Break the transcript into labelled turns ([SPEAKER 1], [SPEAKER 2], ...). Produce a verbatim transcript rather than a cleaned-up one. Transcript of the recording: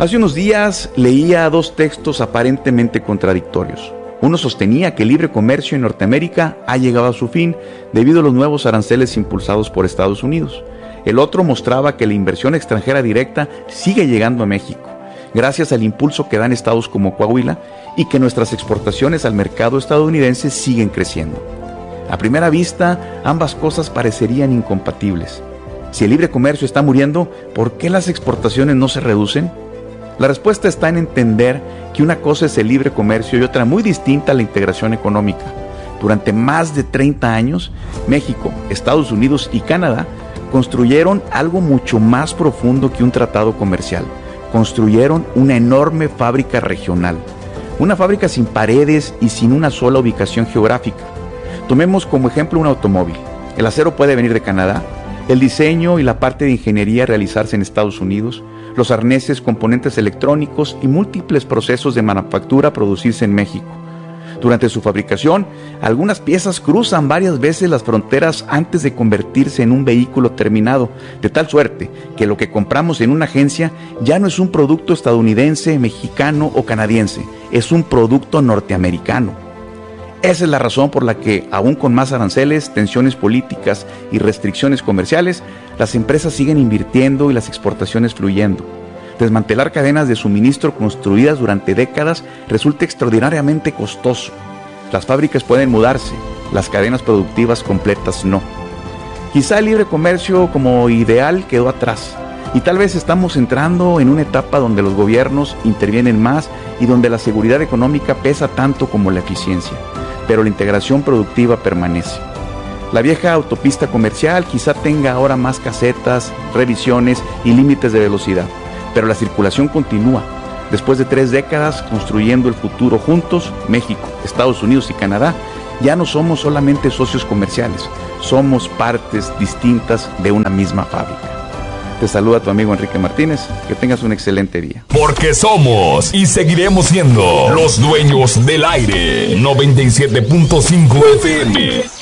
[SPEAKER 1] Hace unos días leía dos textos aparentemente contradictorios. Uno sostenía que el libre comercio en Norteamérica ha llegado a su fin debido a los nuevos aranceles impulsados por Estados Unidos. El otro mostraba que la inversión extranjera directa sigue llegando a México, gracias al impulso que dan estados como Coahuila, y que nuestras exportaciones al mercado estadounidense siguen creciendo. A primera vista, ambas cosas parecerían incompatibles. Si el libre comercio está muriendo, ¿por qué las exportaciones no se reducen? La respuesta está en entender que una cosa es el libre comercio y otra muy distinta la integración económica. Durante más de treinta años, México, Estados Unidos y Canadá construyeron algo mucho más profundo que un tratado comercial. Construyeron una enorme fábrica regional, una fábrica sin paredes y sin una sola ubicación geográfica. Tomemos como ejemplo un automóvil. El acero puede venir de Canadá, el diseño y la parte de ingeniería realizarse en Estados Unidos, los arneses, componentes electrónicos y múltiples procesos de manufactura producirse en México. Durante su fabricación, algunas piezas cruzan varias veces las fronteras antes de convertirse en un vehículo terminado, de tal suerte que lo que compramos en una agencia ya no es un producto estadounidense, mexicano o canadiense, es un producto norteamericano. Esa es la razón por la que, aún con más aranceles, tensiones políticas y restricciones comerciales, las empresas siguen invirtiendo y las exportaciones fluyendo. Desmantelar cadenas de suministro construidas durante décadas resulta extraordinariamente costoso. Las fábricas pueden mudarse, las cadenas productivas completas no. Quizá el libre comercio como ideal quedó atrás, y tal vez estamos entrando en una etapa donde los gobiernos intervienen más y donde la seguridad económica pesa tanto como la eficiencia, pero la integración productiva permanece. La vieja autopista comercial quizá tenga ahora más casetas, revisiones y límites de velocidad, pero la circulación continúa. Después de tres décadas construyendo el futuro juntos, México, Estados Unidos y Canadá, ya no somos solamente socios comerciales, somos partes distintas de una misma fábrica. Te saluda tu amigo Enrique Martínez, que tengas un excelente día.
[SPEAKER 2] Porque somos y seguiremos siendo los dueños del aire. noventa y siete punto cinco F M.